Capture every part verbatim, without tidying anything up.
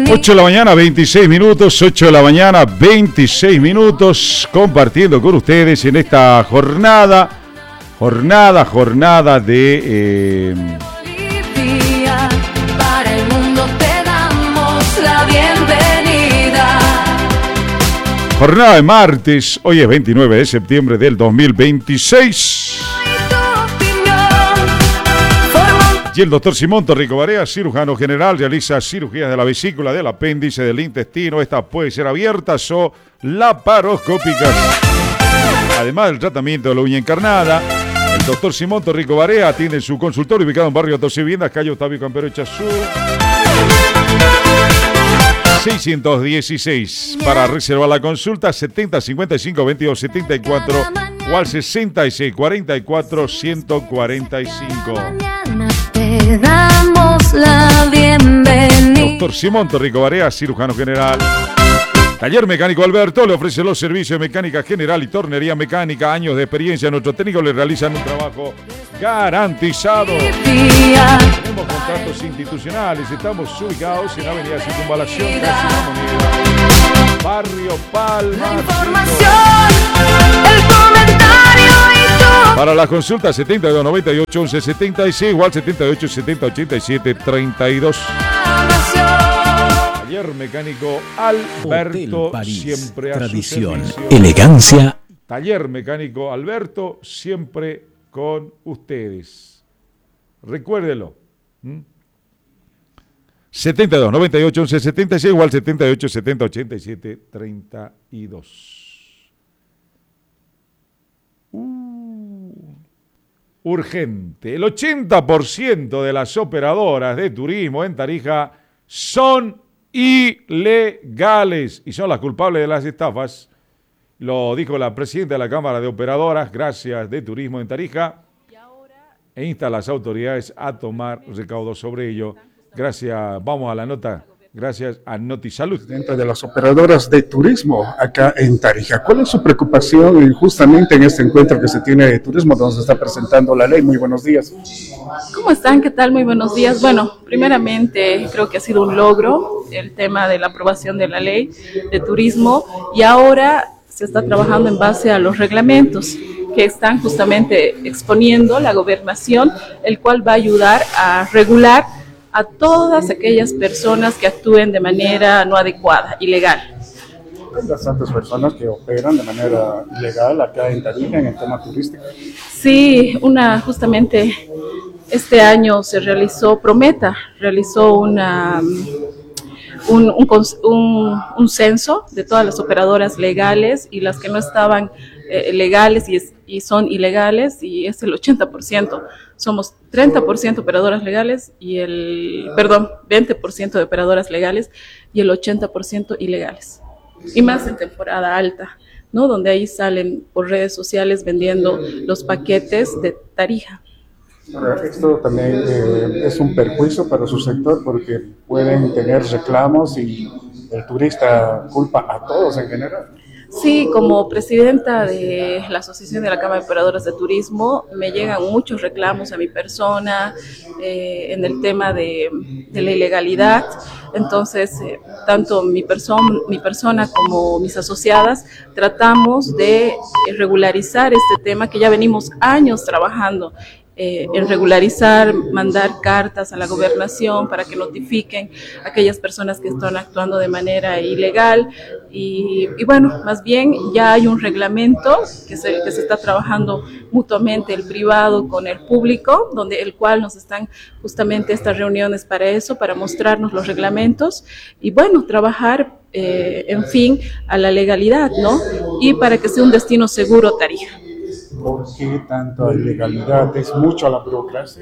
ocho de la mañana, veintiséis minutos, ocho de la mañana, veintiséis minutos, compartiendo con ustedes en esta jornada, jornada, jornada de... Eh, para el mundo te damos la bienvenida. Jornada de martes, hoy es veintinueve de septiembre del dos mil veintiséis. Y el doctor Simón Torrico Barea, cirujano general, realiza cirugías de la vesícula, del apéndice, del intestino. Estas pueden ser abiertas o laparoscópicas. Además del tratamiento de la uña encarnada, el doctor Simón Torrico Barea tiene su consultorio ubicado en barrio Doce Viviendas, calle Octavio Campero Echazú, seiscientos dieciséis. Para reservar la consulta, setenta cincuenta y cinco veintidós setenta y cuatro o al sesenta y seis cuarenta y cuatro ciento cuarenta y cinco. Te damos la bienvenida. Doctor Simón Torrico Barea, cirujano general. Taller Mecánico Alberto le ofrece los servicios de mecánica general y tornería mecánica. Años de experiencia. Nuestros técnicos le realizan un trabajo garantizado. Tenemos contratos institucionales. Estamos ubicados en Avenida Circunvalación, Barrio Palma. La información, el comentario y todo. Para la consulta setenta y dos noventa y ocho once setenta y seis o al setenta y ocho setenta ochenta y siete treinta y dos. Taller Mecánico Alberto, París, siempre a tradición, su servicio. elegancia. Taller Mecánico Alberto, siempre con ustedes. Recuérdelo. ¿Mm? setenta y dos noventa y ocho once setenta y seis o al setenta y ocho setenta ochenta y siete treinta y dos. Uh, urgente. El ochenta por ciento de las operadoras de turismo en Tarija son ilegales y son las culpables de las estafas. Lo dijo la presidenta de la Cámara de Operadoras, gracias, de Turismo en Tarija, e insta a las autoridades a tomar recaudo sobre ello. Gracias, vamos a la nota, gracias a Notisalud. Dentro de las operadoras de turismo acá en Tarija, ¿cuál es su preocupación justamente en este encuentro que se tiene de turismo donde se está presentando la ley? Muy buenos días. ¿Cómo están? ¿Qué tal? Muy buenos días. Bueno, primeramente creo que ha sido un logro el tema de la aprobación de la ley de turismo y ahora se está trabajando en base a los reglamentos que están justamente exponiendo la gobernación, el cual va a ayudar a regular a todas aquellas personas que actúen de manera no adecuada, ilegal. Hay bastantes personas que operan de manera ilegal acá en Tarija en el tema turístico. Sí, una justamente este año se realizó, Prometa realizó una, un, un, un, un censo de todas las operadoras legales y las que no estaban eh, legales y, y son ilegales, y es el ochenta por ciento. Somos treinta por ciento operadoras legales y el, perdón, veinte por ciento de operadoras legales y el ochenta por ciento ilegales. Y más en temporada alta, ¿no? Donde ahí salen por redes sociales vendiendo los paquetes de Tarija. Ahora, esto también eh, es un perjuicio para su sector porque pueden tener reclamos y el turista culpa a todos en general. Sí, como presidenta de la Asociación de la Cámara de Operadoras de Turismo, me llegan muchos reclamos a mi persona eh, en el tema de, de la ilegalidad. Entonces, eh, tanto mi, perso- mi persona como mis asociadas tratamos de regularizar este tema que ya venimos años trabajando. Eh, en regularizar, mandar cartas a la gobernación para que notifiquen a aquellas personas que están actuando de manera ilegal y, y bueno, más bien ya hay un reglamento que se, que se está trabajando mutuamente el privado con el público, donde el cual nos están justamente estas reuniones para eso, para mostrarnos los reglamentos y bueno, trabajar eh, en fin a la legalidad, ¿no? Y para que sea un destino seguro Tarija. ¿Por qué tanta ilegalidad? ¿Es mucho la burocracia?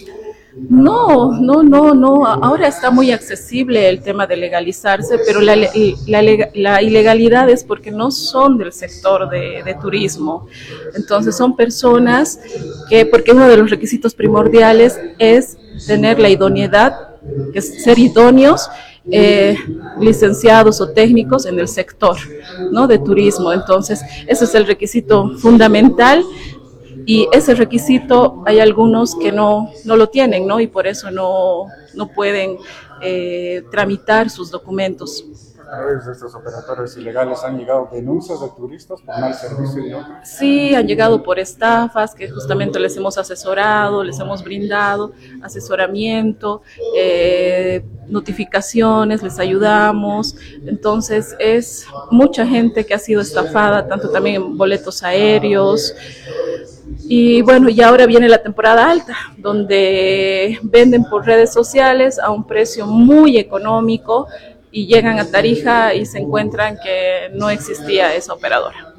No, no, no, no. Ahora está muy accesible el tema de legalizarse, pero la, la, la ilegalidad es porque no son del sector de, de turismo. Entonces son personas que, porque uno de los requisitos primordiales es tener la idoneidad, que es ser idóneos, eh, licenciados o técnicos en el sector, ¿no?, de turismo. Entonces ese es el requisito fundamental. y ese requisito hay algunos que no, no lo tienen, ¿no? Y por eso no, no pueden eh, tramitar sus documentos. A través de estos operadores ilegales han llegado denuncias de turistas por mal servicio y otros. Sí, han llegado por estafas que justamente les hemos asesorado, les hemos brindado asesoramiento, eh, notificaciones, les ayudamos. Entonces es mucha gente que ha sido estafada, tanto también en boletos aéreos. Y bueno, y ahora viene la temporada alta, donde venden por redes sociales a un precio muy económico y llegan a Tarija y se encuentran que no existía esa operadora.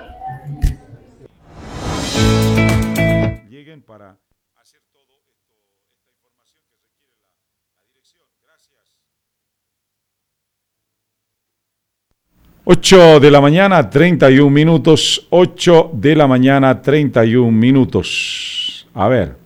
Lleguen para hacer todo esto, esta información que requiere la, la dirección. Gracias. ocho de la mañana, treinta y un minutos. ocho de la mañana, treinta y un minutos. A ver.